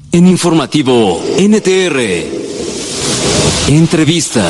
En Informativo NTR, entrevista.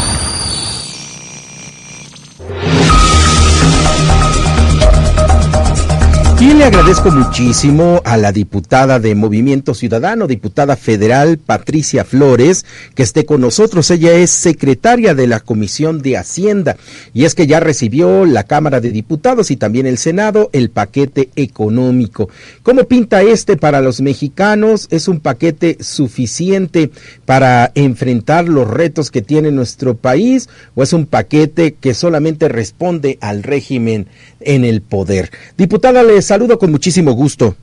Y le agradezco muchísimo a la diputada de Movimiento Ciudadano, diputada federal Patricia Flores, que esté con nosotros. Ella es secretaria de la Comisión de Hacienda y es que ya recibió la Cámara de Diputados y también el Senado el paquete económico. ¿Cómo pinta para los mexicanos? ¿Es un paquete suficiente para enfrentar los retos que tiene nuestro país o es un paquete que solamente responde al régimen en el poder? Diputada, les saludo con muchísimo gusto.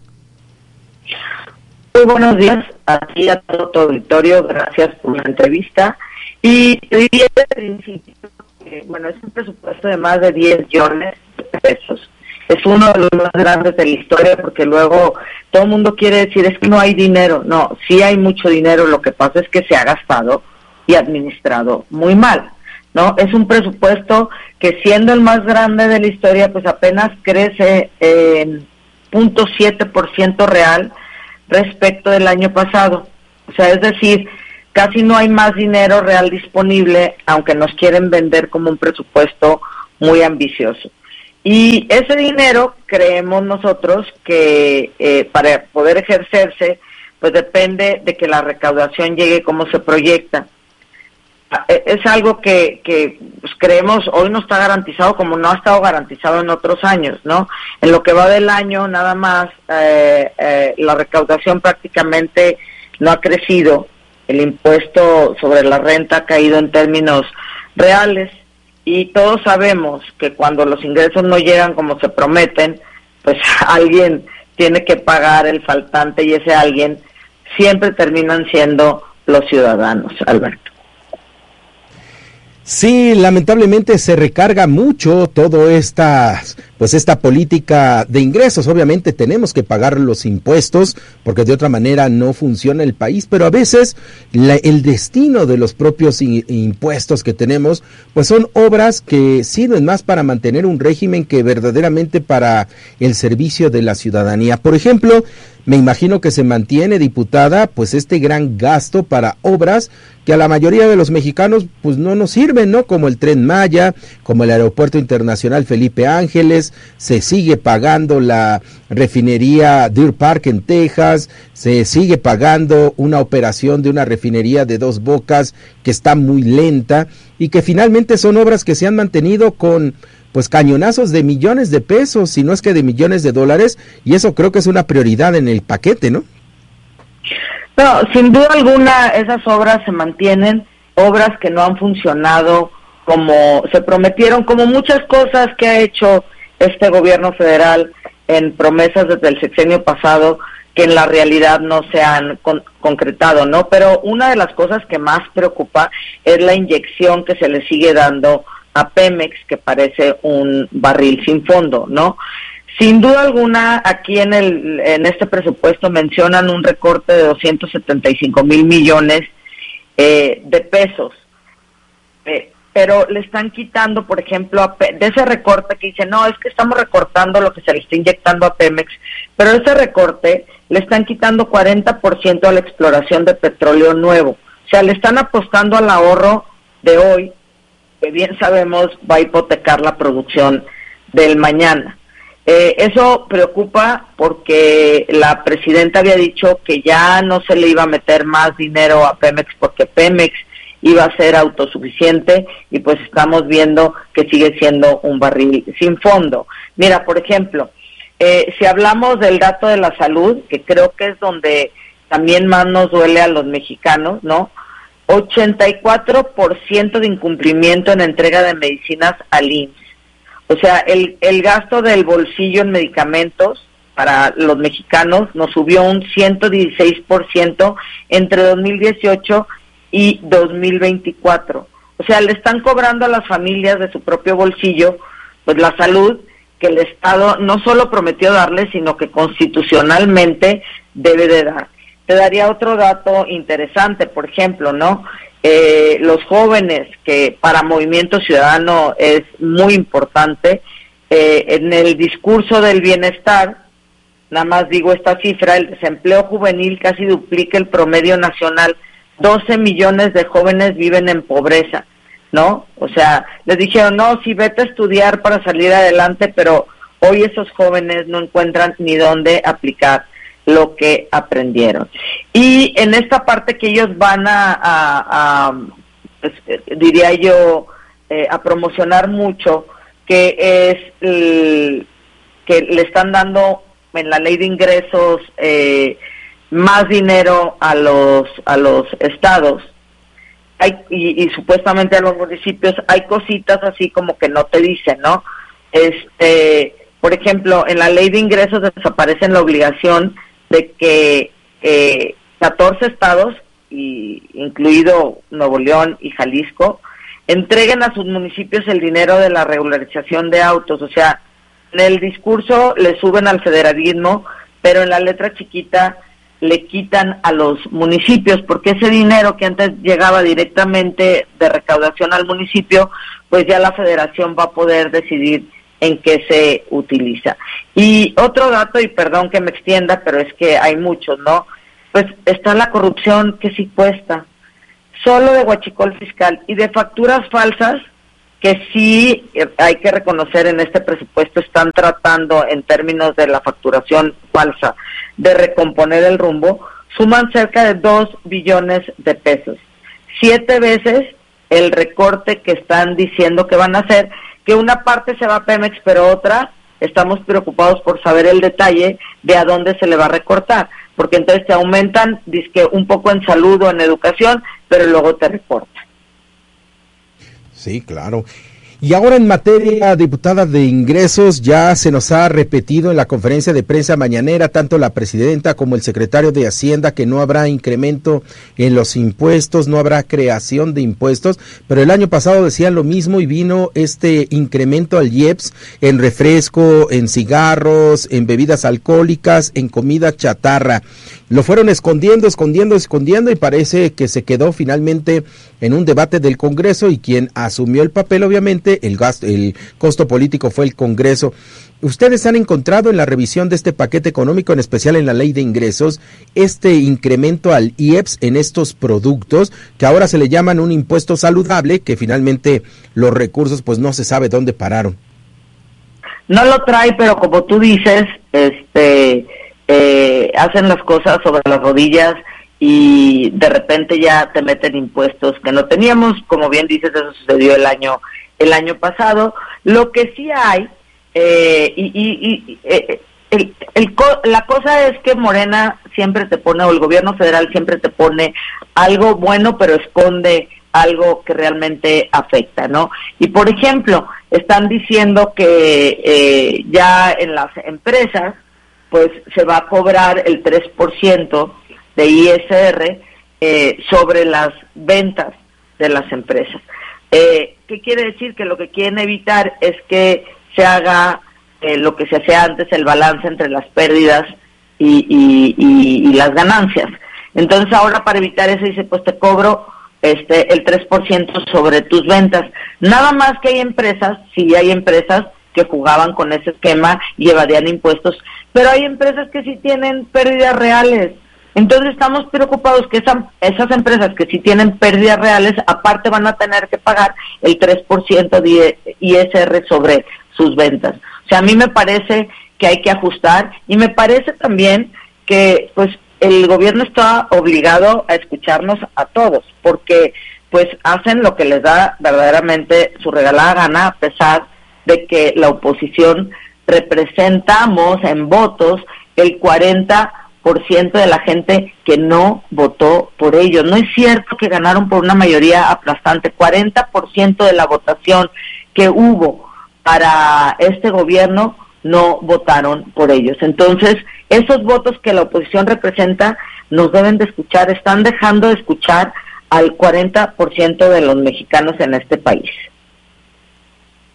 Muy buenos días a ti, a todo tu auditorio, gracias por la entrevista. Y te diría desde el principio que, es un presupuesto de más de 10 billones de pesos. Es uno de los más grandes de la historia porque luego todo el mundo quiere decir es que no hay dinero. No, sí hay mucho dinero, lo que pasa es que se ha gastado y administrado muy mal, ¿no? Es un presupuesto que siendo el más grande de la historia, pues apenas crece en 0.7% real respecto del año pasado. O sea, es decir, casi no hay más dinero real disponible, aunque nos quieren vender como un presupuesto muy ambicioso. Y ese dinero, creemos nosotros, que para poder ejercerse, pues depende de que la recaudación llegue como se proyecta. Es algo que pues, creemos hoy no está garantizado como no ha estado garantizado en otros años, ¿no? En lo que va del año nada más la recaudación prácticamente no ha crecido, el impuesto sobre la renta ha caído en términos reales y todos sabemos que cuando los ingresos no llegan como se prometen, pues alguien tiene que pagar el faltante y ese alguien siempre terminan siendo los ciudadanos, Alberto. Sí, lamentablemente se recarga mucho todo esta política de ingresos. Obviamente tenemos que pagar los impuestos porque de otra manera no funciona el país, pero a veces el destino de los propios impuestos que tenemos pues son obras que sirven más para mantener un régimen que verdaderamente para el servicio de la ciudadanía. Por ejemplo, me imagino que se mantiene, diputada, pues este gran gasto para obras que a la mayoría de los mexicanos pues no nos sirven, ¿no? Como el Tren Maya, como el Aeropuerto Internacional Felipe Ángeles, se sigue pagando la refinería Deer Park en Texas, se sigue pagando una operación de una refinería de Dos Bocas que está muy lenta y que finalmente son obras que se han mantenido con pues cañonazos de millones de pesos, si no es que de millones de dólares, y eso creo que es una prioridad en el paquete, ¿no? No, sin duda alguna esas obras se mantienen, obras que no han funcionado como se prometieron, como muchas cosas que ha hecho este gobierno federal en promesas desde el sexenio pasado que en la realidad no se han concretado, ¿no? Pero una de las cosas que más preocupa es la inyección que se le sigue dando a Pemex, que parece un barril sin fondo, ¿no? Sin duda alguna, aquí en este presupuesto mencionan un recorte de 275 mil millones de pesos, pero le están quitando, por ejemplo, de ese recorte que dice, no, es que estamos recortando lo que se le está inyectando a Pemex, pero ese recorte le están quitando 40% a la exploración de petróleo nuevo, o sea, le están apostando al ahorro de hoy, que bien sabemos va a hipotecar la producción del mañana. Eso preocupa porque la presidenta había dicho que ya no se le iba a meter más dinero a Pemex porque Pemex iba a ser autosuficiente y pues estamos viendo que sigue siendo un barril sin fondo. Mira, por ejemplo, si hablamos del dato de la salud, que creo que es donde también más nos duele a los mexicanos, ¿no? 84% de incumplimiento en entrega de medicinas al IMSS. O sea, el gasto del bolsillo en medicamentos para los mexicanos nos subió un 116% entre 2018 y 2024. O sea, le están cobrando a las familias de su propio bolsillo, pues la salud que el Estado no solo prometió darles, sino que constitucionalmente debe de dar. Te daría otro dato interesante, por ejemplo, ¿no? Los jóvenes, que para Movimiento Ciudadano es muy importante, en el discurso del bienestar nada más digo esta cifra, el desempleo juvenil casi duplica el promedio nacional. 12 millones de jóvenes viven en pobreza, ¿no? O sea, les dijeron, no, sí, vete a estudiar para salir adelante, pero hoy esos jóvenes no encuentran ni dónde aplicar lo que aprendieron. Y en esta parte que ellos van pues, diría yo, a promocionar mucho, que es que le están dando en la ley de ingresos más dinero a los estados y supuestamente a los municipios. Hay cositas así como que no te dicen, ¿no? Por ejemplo, en la ley de ingresos desaparece la obligación de que 14 estados, incluido Nuevo León y Jalisco, entreguen a sus municipios el dinero de la regularización de autos. O sea, en el discurso le suben al federalismo, pero en la letra chiquita le quitan a los municipios, porque ese dinero que antes llegaba directamente de recaudación al municipio, pues ya la federación va a poder decidir en qué se utiliza. Y otro dato, y perdón que me extienda, pero es que hay muchos, ¿no? Pues está la corrupción que sí cuesta, solo de huachicol fiscal y de facturas falsas, que sí hay que reconocer en este presupuesto están tratando en términos de la facturación falsa de recomponer el rumbo, suman cerca de 2 billones de pesos, 7 veces el recorte que están diciendo que van a hacer, que una parte se va a Pemex, pero otra estamos preocupados por saber el detalle de a dónde se le va a recortar, porque entonces te aumentan, dizque un poco en salud o en educación, pero luego te recortan. Sí, claro. Y ahora en materia, diputada, de ingresos, ya se nos ha repetido en la conferencia de prensa mañanera, tanto la presidenta como el secretario de Hacienda, que no habrá incremento en los impuestos, no habrá creación de impuestos, pero el año pasado decían lo mismo y vino este incremento al IEPS en refresco, en cigarros, en bebidas alcohólicas, en comida chatarra. Lo fueron escondiendo y parece que se quedó finalmente en un debate del Congreso y quien asumió el papel, obviamente, el costo político fue el Congreso. ¿Ustedes han encontrado en la revisión de este paquete económico, en especial en la ley de ingresos, este incremento al IEPS en estos productos que ahora se le llaman un impuesto saludable, que finalmente los recursos pues no se sabe dónde pararon? No lo trae, pero como tú dices, hacen las cosas sobre las rodillas y de repente ya te meten impuestos que no teníamos. Como bien dices, eso sucedió el año pasado. Lo que sí hay, la cosa es que Morena siempre te pone, o el gobierno federal siempre te pone algo bueno, pero esconde algo que realmente afecta, ¿no? Y por ejemplo, están diciendo que ya en las empresas pues se va a cobrar el 3% de ISR sobre las ventas de las empresas. ¿Qué quiere decir? Que lo que quieren evitar es que se haga lo que se hacía antes, el balance entre las pérdidas y las ganancias. Entonces ahora, para evitar eso, dice, pues te cobro el 3% sobre tus ventas. Nada más que hay empresas, sí hay empresas que jugaban con ese esquema y evadían impuestos, pero hay empresas que sí tienen pérdidas reales. Entonces estamos preocupados que esas empresas que sí tienen pérdidas reales, aparte van a tener que pagar el 3% de ISR sobre sus ventas. O sea, a mí me parece que hay que ajustar, y me parece también que pues el gobierno está obligado a escucharnos a todos, porque pues hacen lo que les da verdaderamente su regalada gana, a pesar de que la oposición representamos en votos el 40% de la gente que no votó por ellos. No es cierto que ganaron por una mayoría aplastante. 40% de la votación que hubo para este gobierno no votaron por ellos. Entonces, esos votos que la oposición representa nos deben de escuchar, están dejando de escuchar al 40% de los mexicanos en este país.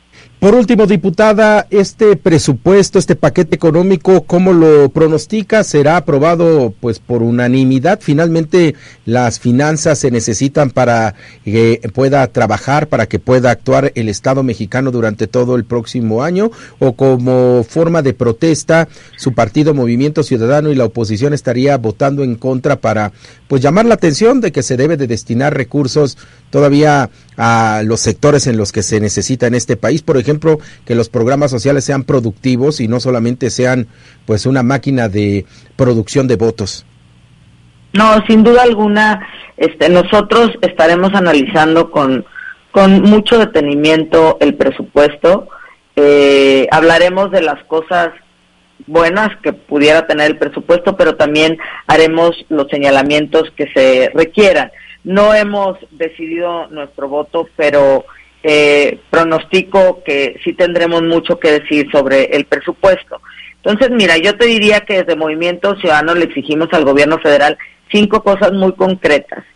Por último, diputada, este presupuesto, este paquete económico, ¿cómo lo pronostica? ¿Será aprobado pues por unanimidad? Finalmente, las finanzas se necesitan para que pueda trabajar, para que pueda actuar el Estado mexicano durante todo el próximo año, o como forma de protesta, su partido Movimiento Ciudadano y la oposición estaría votando en contra para pues llamar la atención de que se debe de destinar recursos todavía a los sectores en los que se necesita en este país, por ejemplo, que los programas sociales sean productivos y no solamente sean pues una máquina de producción de votos. No, sin duda alguna, nosotros estaremos analizando con mucho detenimiento el presupuesto. Hablaremos de las cosas buenas que pudiera tener el presupuesto, pero también haremos los señalamientos que se requieran. No hemos decidido nuestro voto, pero pronostico que sí tendremos mucho que decir sobre el presupuesto. Entonces, mira, yo te diría que desde Movimiento Ciudadano le exigimos al gobierno federal 5 cosas muy concretas,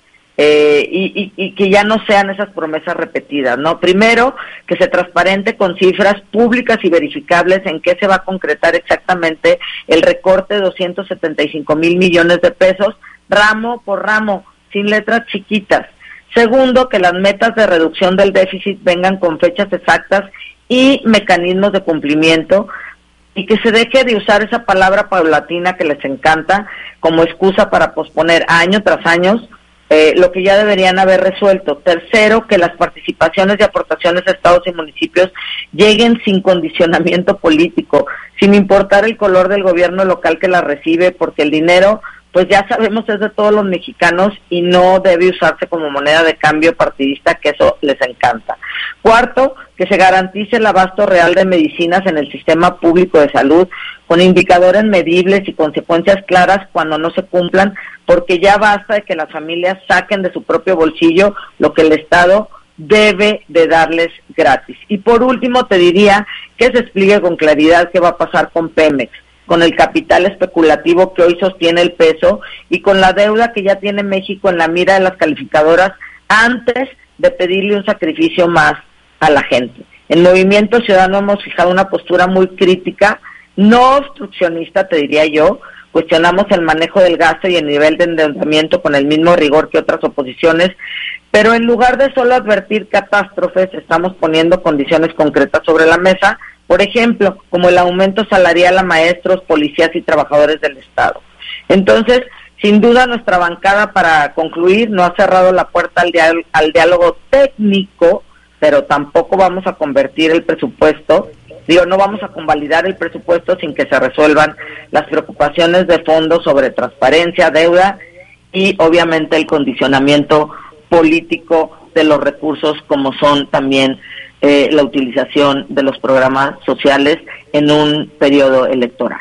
y que ya no sean esas promesas repetidas, ¿no? Primero, que se transparente con cifras públicas y verificables en qué se va a concretar exactamente el recorte de 275,000 millones de pesos, ramo por ramo, sin letras chiquitas. Segundo, que las metas de reducción del déficit vengan con fechas exactas y mecanismos de cumplimiento, y que se deje de usar esa palabra paulatina que les encanta como excusa para posponer año tras año lo que ya deberían haber resuelto. Tercero, que las participaciones y aportaciones a estados y municipios lleguen sin condicionamiento político, sin importar el color del gobierno local que la recibe, porque el dinero, pues ya sabemos, es de todos los mexicanos y no debe usarse como moneda de cambio partidista, que eso les encanta. Cuarto, que se garantice el abasto real de medicinas en el sistema público de salud, con indicadores medibles y consecuencias claras cuando no se cumplan, porque ya basta de que las familias saquen de su propio bolsillo lo que el Estado debe de darles gratis. Y por último, te diría que se explique con claridad qué va a pasar con Pemex, con el capital especulativo que hoy sostiene el peso y con la deuda que ya tiene México en la mira de las calificadoras, antes de pedirle un sacrificio más a la gente. En Movimiento Ciudadano hemos fijado una postura muy crítica, no obstruccionista, te diría yo. Cuestionamos el manejo del gasto y el nivel de endeudamiento con el mismo rigor que otras oposiciones, pero en lugar de solo advertir catástrofes, estamos poniendo condiciones concretas sobre la mesa, por ejemplo, como el aumento salarial a maestros, policías y trabajadores del Estado. Entonces, sin duda, nuestra bancada, para concluir, no ha cerrado la puerta al diálogo técnico, pero tampoco vamos a convertir el presupuesto, no vamos a convalidar el presupuesto sin que se resuelvan las preocupaciones de fondo sobre transparencia, deuda y obviamente el condicionamiento político de los recursos, como son también la utilización de los programas sociales en un periodo electoral.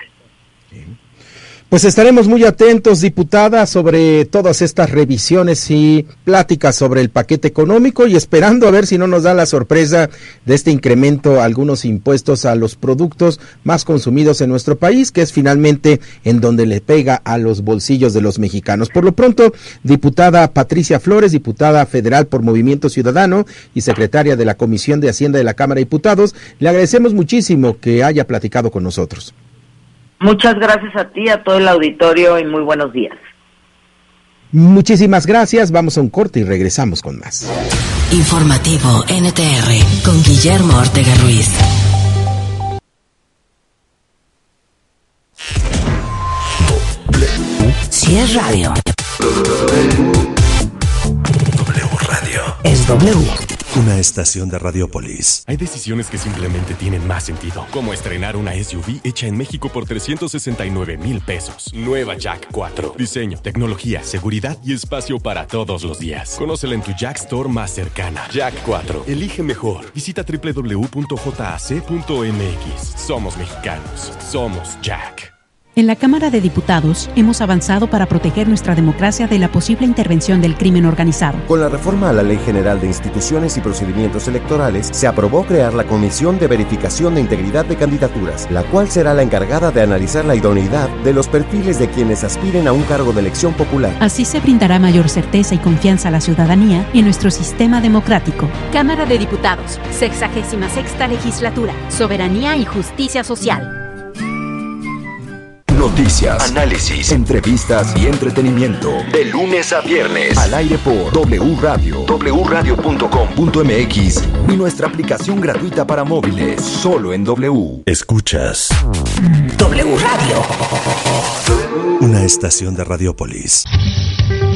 Pues estaremos muy atentos, diputada, sobre todas estas revisiones y pláticas sobre el paquete económico y esperando a ver si no nos da la sorpresa de este incremento a algunos impuestos a los productos más consumidos en nuestro país, que es finalmente en donde le pega a los bolsillos de los mexicanos. Por lo pronto, diputada Patricia Flores, diputada federal por Movimiento Ciudadano y secretaria de la Comisión de Hacienda de la Cámara de Diputados, le agradecemos muchísimo que haya platicado con nosotros. Muchas gracias a ti, a todo el auditorio y muy buenos días. Muchísimas gracias, vamos a un corte y regresamos con más. Informativo NTR con Guillermo Ortega Ruiz. Si es radio, W Radio. Es W. Una estación de Radiopolis. Hay decisiones que simplemente tienen más sentido, como estrenar una SUV hecha en México por 369,000 pesos. Nueva Jack 4. Diseño, tecnología, seguridad y espacio para todos los días. Conócela en tu Jack Store más cercana. Jack 4. Elige mejor. Visita www.jac.mx. Somos mexicanos. Somos Jack. En la Cámara de Diputados hemos avanzado para proteger nuestra democracia de la posible intervención del crimen organizado. Con la reforma a la Ley General de Instituciones y Procedimientos Electorales, se aprobó crear la Comisión de Verificación de Integridad de Candidaturas, la cual será la encargada de analizar la idoneidad de los perfiles de quienes aspiren a un cargo de elección popular. Así se brindará mayor certeza y confianza a la ciudadanía en nuestro sistema democrático. Cámara de Diputados, 66ª Legislatura, Soberanía y Justicia Social. Noticias, análisis, entrevistas y entretenimiento. De lunes a viernes. Al aire por W Radio, wradio.com.mx y nuestra aplicación gratuita para móviles. Solo en W. Escuchas W Radio. Una estación de Radiopolis.